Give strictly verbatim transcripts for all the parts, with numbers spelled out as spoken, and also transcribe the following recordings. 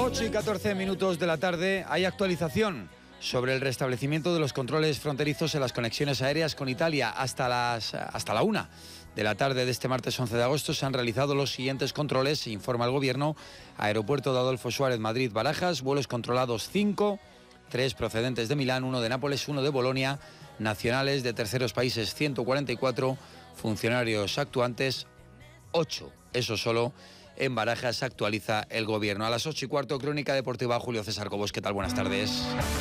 ocho y catorce minutos de la tarde hay actualización sobre el restablecimiento de los controles fronterizos en las conexiones aéreas con Italia. Hasta, las, hasta la una de la tarde de este martes once de agosto se han realizado los siguientes controles, informa el Gobierno. Aeropuerto de Adolfo Suárez, Madrid, Barajas, vuelos controlados cinco, tres procedentes de Milán, uno de Nápoles, uno de Bolonia, nacionales de terceros países ciento cuarenta y cuatro, funcionarios actuantes ocho, eso solo. En Barajas actualiza el Gobierno. A las ocho y cuarto, Crónica Deportiva, Julio César Cobos. ¿Qué tal? Buenas tardes.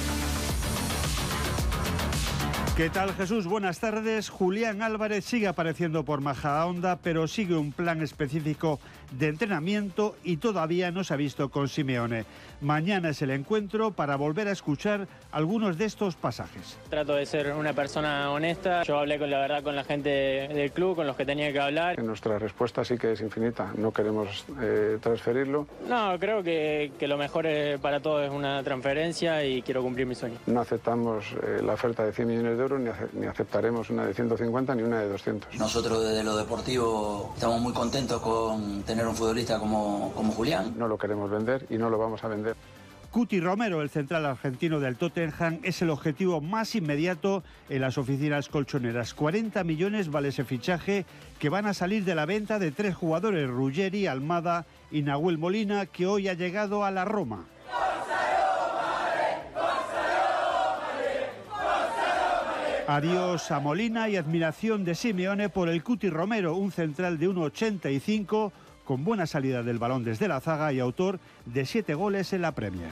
¿Qué tal, Jesús? Buenas tardes. Julián Álvarez sigue apareciendo por Majadahonda, pero sigue un plan específico de entrenamiento y todavía no se ha visto con Simeone. Mañana es el encuentro para volver a escuchar algunos de estos pasajes. Trato de ser una persona honesta. Yo hablé con la verdad con la gente del club, con los que tenía que hablar. Nuestra respuesta sí que es infinita. No queremos eh, transferirlo. No, creo que, que lo mejor para todos es una transferencia y quiero cumplir mi sueño. No aceptamos eh, la oferta de cien millones de euros, ni, ace ni aceptaremos una de ciento cincuenta ni una de doscientos. Nosotros desde lo deportivo estamos muy contentos con tener un futbolista como, como Julián. No lo queremos vender y no lo vamos a vender. Cuti Romero, el central argentino del Tottenham, es el objetivo más inmediato en las oficinas colchoneras. cuarenta millones vale ese fichaje, que van a salir de la venta de tres jugadores, Ruggeri, Almada y Nahuel Molina, que hoy ha llegado a la Roma. Adiós a Molina y admiración de Simeone por el Cuti Romero, un central de uno ochenta y cinco, con buena salida del balón desde la zaga y autor de siete goles en la Premier.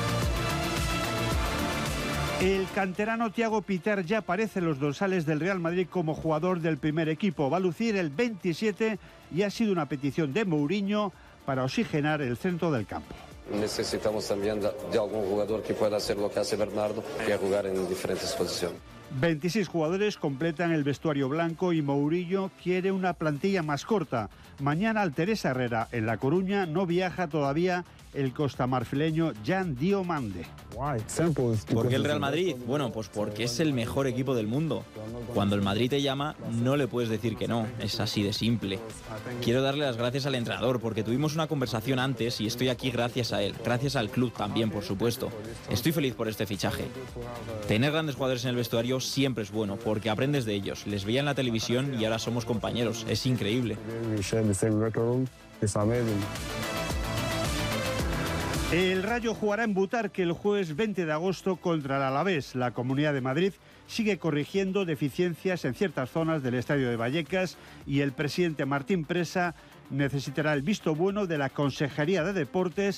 El canterano Thiago Pittar ya aparece en los dorsales del Real Madrid como jugador del primer equipo. Va a lucir el veintisiete y ha sido una petición de Mourinho para oxigenar el centro del campo. Necesitamos también de algún jugador que pueda hacer lo que hace Bernardo, que es jugar en diferentes posiciones. veintiséis jugadores completan el vestuario blanco y Mourinho quiere una plantilla más corta. Mañana al Teresa Herrera en La Coruña no viaja todavía el costamarfileño Jan Diomande. ¿Por qué el Real Madrid? Bueno, pues porque es el mejor equipo del mundo. Cuando el Madrid te llama, no le puedes decir que no. Es así de simple. Quiero darle las gracias al entrenador porque tuvimos una conversación antes y estoy aquí gracias a él. Gracias al club también, por supuesto. Estoy feliz por este fichaje. Tener grandes jugadores en el vestuario siempre es bueno porque aprendes de ellos. Les veía en la televisión y ahora somos compañeros. Es increíble. El Rayo jugará en Butarque el jueves veinte de agosto contra el Alavés. La Comunidad de Madrid sigue corrigiendo deficiencias en ciertas zonas del estadio de Vallecas y el presidente Martín Presa necesitará el visto bueno de la Consejería de Deportes